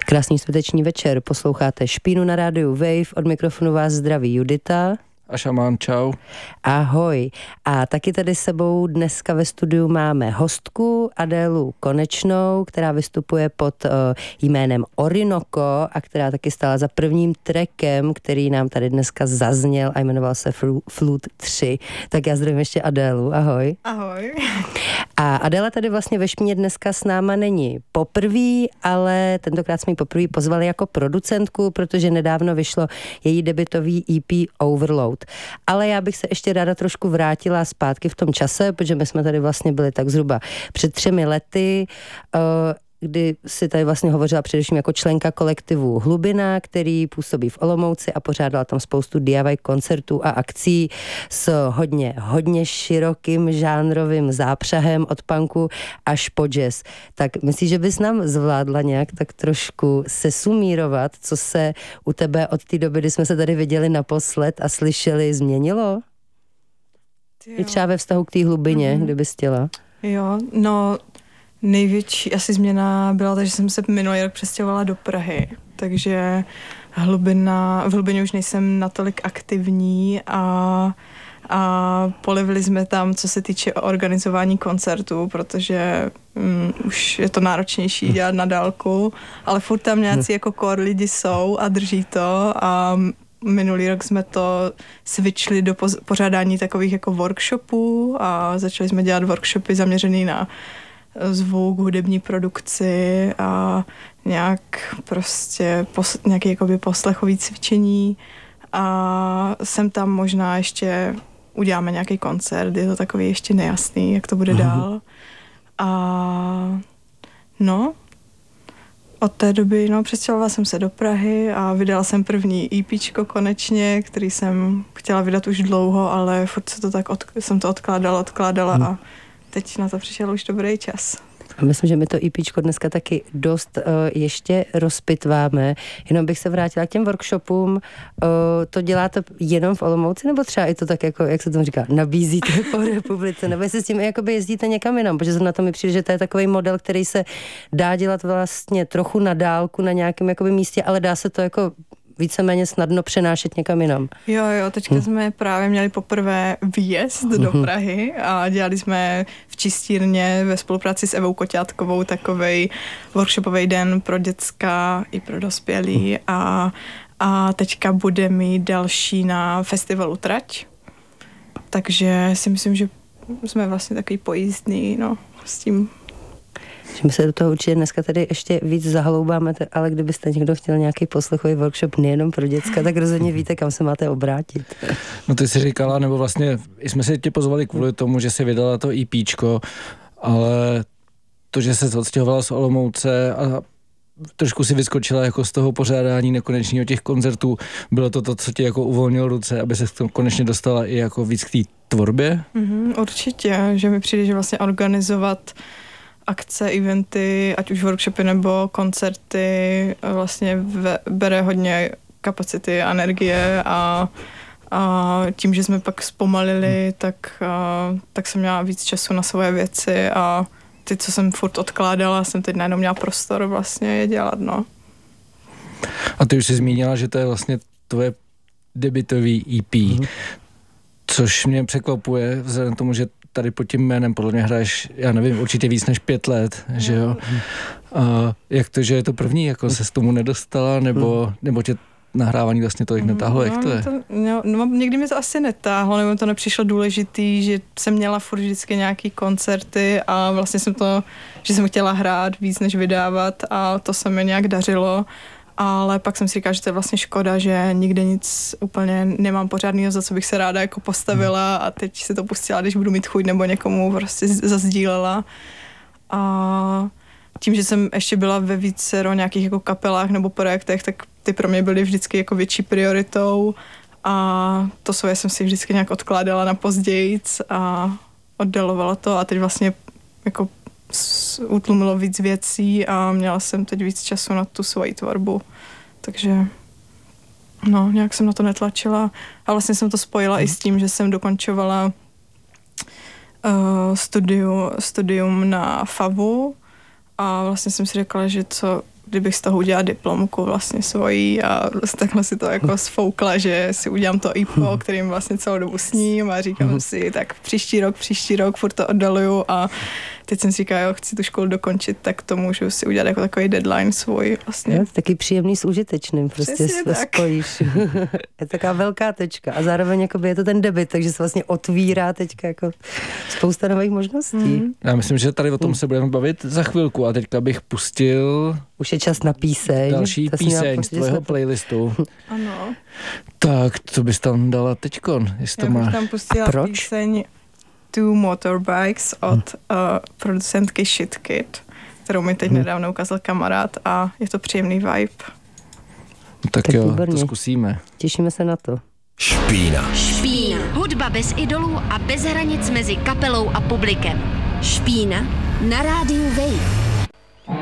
Krásný světeční večer, posloucháte Špínu na rádiu Wave, od mikrofonu vás zdraví Judita. A šamán, čau. Ahoj. A taky tady s sebou dneska ve studiu máme hostku Adélu Konečnou, která vystupuje pod jménem Orinoco a která taky stála za prvním trackem, který nám tady dneska zazněl a jmenoval se Flute 3. Tak já zdravím ještě Adélu. Ahoj. Ahoj. A Adéla tady vlastně ve Špíně dneska s náma není poprvé, ale tentokrát jsme ji poprvé pozvali jako producentku, protože nedávno vyšlo její debutový EP Overload. Ale já bych se ještě ráda trošku vrátila zpátky v tom čase, protože my jsme tady vlastně byli tak zhruba před 3 lety, kdy si tady vlastně hovořila především jako členka kolektivu Hlubina, který působí v Olomouci a pořádala tam spoustu DIY koncertů a akcí s hodně širokým žánrovým zápřahem od punku až po jazz. Tak myslíš, že bys nám zvládla nějak tak trošku sesumírovat, co se u tebe od té doby, kdy jsme se tady viděli naposled a slyšeli, změnilo? I třeba ve vztahu k té Hlubině, kdybys chtěla. Jo, no největší asi změna byla, že jsem se minulý rok přestěhovala do Prahy, takže v Hlubině už nejsem natolik aktivní a polevili jsme tam, co se týče organizování koncertů, protože už je to náročnější dělat na dálku, ale furt tam nějací jako core lidi jsou a drží to a minulý rok jsme to switchli do pořádání takových jako workshopů a začali jsme dělat workshopy zaměřený na zvuk, hudební produkci a nějak prostě nějaké jakoby poslechový cvičení a sem tam možná ještě uděláme nějaký koncert, je to takový ještě nejasný, jak to bude dál. A no, od té doby, přestěhovala jsem se do Prahy a vydala jsem první EPčko konečně, který jsem chtěla vydat už dlouho, ale furt se to tak jsem to odkládala a teď na to přišel už dobrý čas. A myslím, že my to EPčko dneska taky dost ještě rozpitváme. Jenom bych se vrátila k těm workshopům. To děláte jenom v Olomouci, nebo třeba i to tak, jako, jak se tomu říká, nabízíte po republice? Nebo jestli s tím jakoby jezdíte někam jinam? Protože na to mi přijde, že to je takový model, který se dá dělat vlastně trochu na dálku na nějakém jakoby místě, ale dá se to jako víceméně snadno přenášet někam jinam. Jo, teďka jsme právě měli poprvé výjezd do Prahy a dělali jsme v Čistírně ve spolupráci s Evou Koťátkovou takovej workshopový den pro děcka i pro dospělí a teďka bude mít další na festivalu Trať. Takže si myslím, že jsme vlastně takový pojízdný, s tím. Že my se do toho určitě dneska tady ještě víc zahloubáme, ale kdybyste někdo chtěl nějaký poslechový workshop nejenom pro děcka, tak rozhodně víte, kam se máte obrátit. No ty jsi říkala, nebo vlastně jsme se tě pozvali kvůli tomu, že jsi vydala to EPčko, ale to, že se odstěhovala z Olomouce a trošku si vyskočila jako z toho pořádání nekonečného těch koncertů, bylo to, co ti jako uvolnilo ruce, aby se konečně dostala i jako víc k té tvorbě? Určitě, že mi přijde, že vlastně organizovat akce, eventy, ať už workshopy nebo koncerty, vlastně bere hodně kapacity, energie a tím, že jsme pak zpomalili, tak jsem měla víc času na svoje věci a ty, co jsem furt odkládala, jsem teď najednou měla prostor vlastně je dělat, A ty už jsi zmínila, že to je vlastně tvoje debutový EP, což mě překvapuje, vzhledem k tomu, že tady pod tím jménem podle mě hraješ, já nevím, určitě víc než 5 let, že jo? A jak to, že je to první, jako se s tomu nedostala, nebo tě nahrávání vlastně tolik netáhlo, jak to je? Někdy mi to asi netáhlo, nebo to nepřišlo důležitý, že jsem měla furt vždycky nějaký koncerty a vlastně že jsem chtěla hrát víc než vydávat a to se mi nějak dařilo. Ale pak jsem si říkala, že to je vlastně škoda, že nikde nic úplně nemám pořádného, za co bych se ráda jako postavila a teď si to pustila, když budu mít chuť nebo někomu prostě zazdílela. A tím, že jsem ještě byla ve vícero nějakých jako kapelách nebo projektech, tak ty pro mě byly vždycky jako větší prioritou a to svoje jsem si vždycky nějak odkládala na pozdějíc a oddalovala to a teď vlastně jako utlumilo víc věcí a měla jsem teď víc času na tu svoji tvorbu. Takže nějak jsem na to netlačila a vlastně jsem to spojila i s tím, že jsem dokončovala studium na FAVu a vlastně jsem si řekla, že co kdybych z toho udělala diplomku vlastně svojí a takhle si to jako sfoukla, že si udělám to IPO, kterým vlastně celou dobu sním a říkám si, tak příští rok, furt to oddaluju a teď jsem si říkala, jo, chci tu školu dokončit, tak to můžu si udělat jako takový deadline svůj vlastně. Jo, taky příjemný s užitečným, prostě spojíš. Je taková velká tečka a zároveň jakoby je to ten debit, takže se vlastně otvírá teďka jako spousta nových možností. Já myslím, že tady o tom se budeme bavit za chvilku a teďka bych pustil... Už je čas na píseň. Další píseň z tvého playlistu. Ano. Tak, co bys tam dala teďkon? Já bych tam pustila píseň Two Motorbikes od producentky Shit Kid, kterou mi teď nedávno ukázal kamarád a je to příjemný vibe. Tak jo, výborně. To zkusíme. Těšíme se na to. Špína. Hudba bez idolů a bez hranic mezi kapelou a publikem. Špína na rádiu Wave.